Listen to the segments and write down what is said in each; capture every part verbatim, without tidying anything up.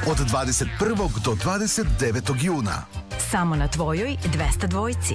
od dvadeset prvog do dvadeset devetog juna. Samo na tvojoj dvesta dvojci.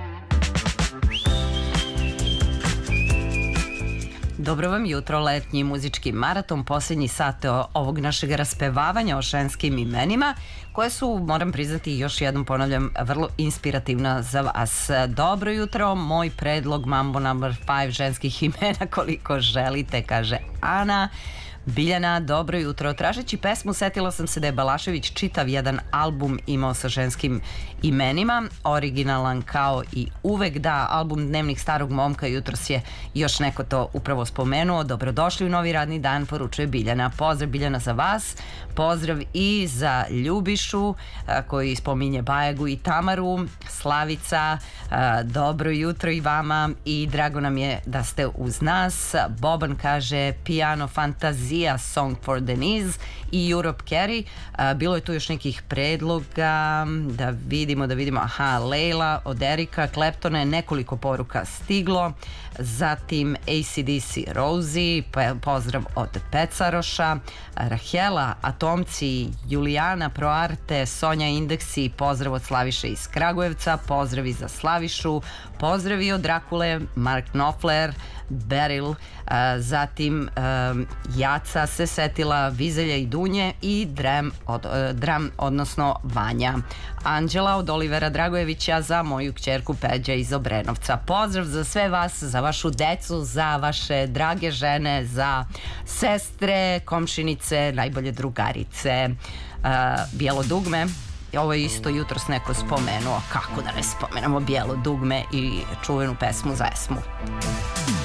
Dobro vam jutro, letnji muzički maraton, posljednji sat ovog našeg raspevavanja o ženskim imenima, koje su, moram priznati, još jednom ponavljam, vrlo inspirativna za vas. Dobro jutro, moj predlog Mambo number five ženskih imena koliko želite, kaže Ana. Biljana, dobro jutro. Tražeći pesmu, setila sam se da je Balašević čitav jedan album imao sa ženskim imenima, originalan kao i uvek. Da, album Dnevnik starog momka, jutros je još neko to upravo spomenuo. Dobrodošli u novi radni dan, poručuje Biljana. Pozdrav Biljana za vas, pozdrav i za Ljubišu koji spominje Bajagu i Tamaru. Slavica, dobro jutro i vama i drago nam je da ste uz nas. Boban kaže Piano Fantazija, Song for Denise i Europe Carry. Bilo je tu još nekih predloga, da vidimo, da vidimo. Aha, Leila od Erika Claptona je nekoliko poruka stiglo. Zatim A C D C Rosie, pozdrav od Pecaroša. Rahela, Atomci, Julijana Proarte, Sonja Indeksi, pozdrav od Slaviše iz Kragujevca, pozdravi za Slavišu, pozdravi od Drakule, Mark Knopfler, Beryl, zatim Jaca se setila Vizelja i Dunje i Dram, od, Dram odnosno Vanja. Anđela od Olivera Dragojevića za moju kćerku Peđa iz Obrenovca. Pozdrav za sve vas, za vašu decu, za vaše drage žene, za sestre, komšinice, najbolje drugarice. Bijelo dugme, ovo je isto jutros neko spomenuo, kako da ne spomenemo Bijelo dugme i čuvenu pesmu za Esmu.